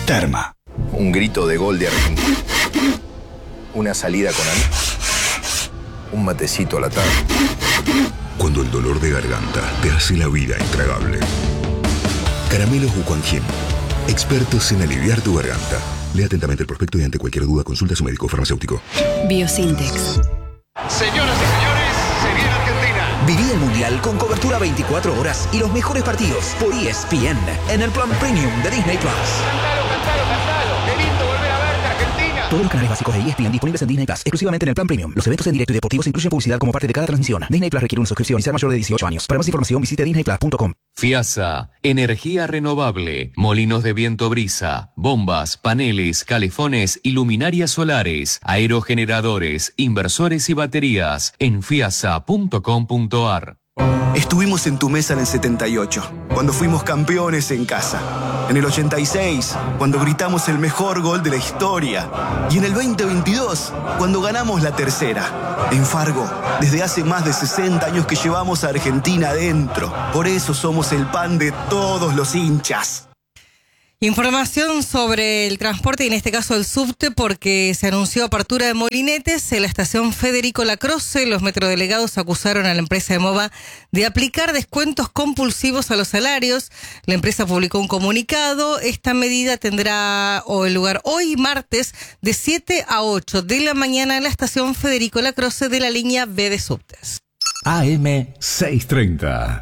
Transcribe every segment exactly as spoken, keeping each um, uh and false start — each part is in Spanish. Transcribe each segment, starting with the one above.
Terma. Un grito de gol de Argentina. Una salida con amigos. Un matecito a la tarde. Cuando el dolor de garganta te hace la vida intragable. Caramelos Wuquanjin. Expertos en aliviar tu garganta. Lea atentamente el prospecto y ante cualquier duda consulta a su médico farmacéutico. Biosintex. Señoras y señores, se viene Argentina. Viví el Mundial con cobertura veinticuatro horas y los mejores partidos por E S P N en el plan Premium de Disney Plus. Cantalo, cantalo, cantalo. Qué lindo volver a verte, Argentina. Todos los canales básicos de E S P N disponibles en Disney Plus, exclusivamente en el plan Premium. Los eventos en directo y deportivos incluyen publicidad como parte de cada transmisión. Disney Plus requiere una suscripción y ser mayor de dieciocho años. Para más información visite disney plus punto com. FIASA, energía renovable, molinos de viento brisa, bombas, paneles, calefones y luminarias solares, aerogeneradores, inversores y baterías en fiasa punto com punto ar. Estuvimos en tu mesa en el setenta y ocho, cuando fuimos campeones en casa. En el ochenta y seis, cuando gritamos el mejor gol de la historia. Y en el veinte veintidós, cuando ganamos la tercera. En Fargo, desde hace más de sesenta años que llevamos a Argentina adentro. Por eso somos el pan de todos los hinchas. Información sobre el transporte y en este caso el subte, porque se anunció apertura de molinetes en la estación Federico Lacroce. Los metrodelegados acusaron a la empresa de MOVA de aplicar descuentos compulsivos a los salarios. La empresa publicó un comunicado. Esta medida tendrá el lugar hoy martes de siete a ocho de la mañana en la estación Federico Lacroce de la línea B de subtes. A M seiscientos treinta.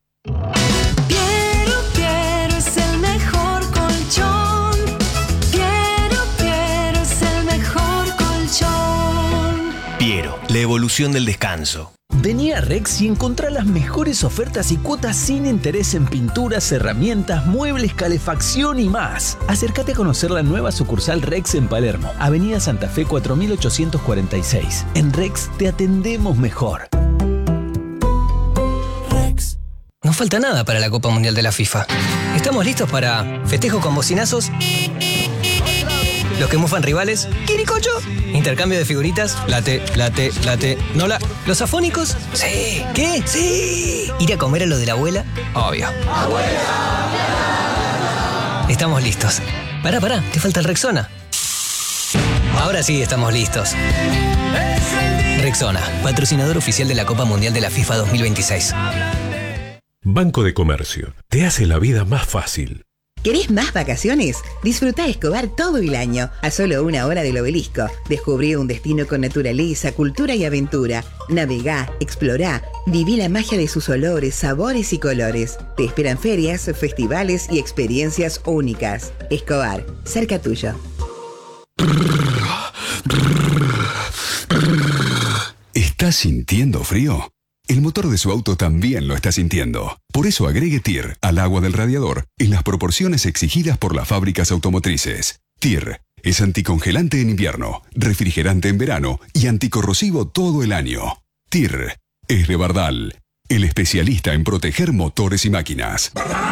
Piero, la evolución del descanso. Vení a Rex y encontrá las mejores ofertas y cuotas sin interés en pinturas, herramientas, muebles, calefacción y más. Acércate a conocer la nueva sucursal Rex en Palermo, Avenida Santa Fe cuatro mil ochocientos cuarenta y seis. En Rex te atendemos mejor. Rex. No falta nada para la Copa Mundial de la FIFA. ¿Estamos listos para festejos con bocinazos? Los que mufan rivales, ¿quiricocho? Intercambio de figuritas, late, late, late, nola. ¿Los afónicos? Sí. ¿Qué? Sí. ¿Ir a comer a lo de la abuela? Obvio. ¡Abuela! Estamos listos. Pará, pará, te falta el Rexona. Ahora sí estamos listos. Rexona, patrocinador oficial de la Copa Mundial de la FIFA dos mil veintiséis. Banco de Comercio, te hace la vida más fácil. ¿Querés más vacaciones? Disfrutá Escobar todo el año, a solo una hora del Obelisco. Descubrí un destino con naturaleza, cultura y aventura. Navegá, explorá, viví la magia de sus olores, sabores y colores. Te esperan ferias, festivales y experiencias únicas. Escobar, cerca tuyo. ¿Estás sintiendo frío? El motor de su auto también lo está sintiendo. Por eso agregue T I R al agua del radiador en las proporciones exigidas por las fábricas automotrices. T I R es anticongelante en invierno, refrigerante en verano y anticorrosivo todo el año. T I R es de Bardal, el especialista en proteger motores y máquinas.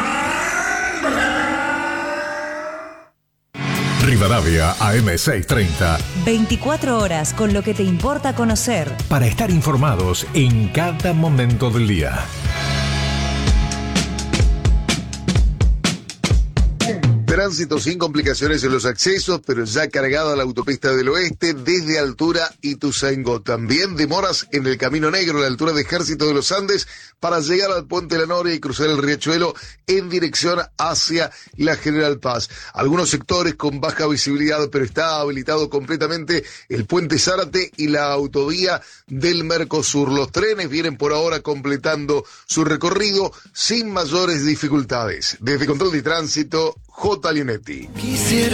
Rivadavia A M seiscientos treinta. veinticuatro horas con lo que te importa conocer. Para estar informados en cada momento del día. Tránsito sin complicaciones en los accesos, pero ya cargado a la autopista del oeste desde altura Ituzaingó. También demoras en el Camino Negro, a la altura de Ejército de los Andes, para llegar al Puente La Noria y cruzar el Riachuelo en dirección hacia la General Paz. Algunos sectores con baja visibilidad, pero está habilitado completamente el Puente Zárate y la autovía del Mercosur. Los trenes vienen por ahora completando su recorrido sin mayores dificultades. Desde Control de Tránsito, J. Linetti.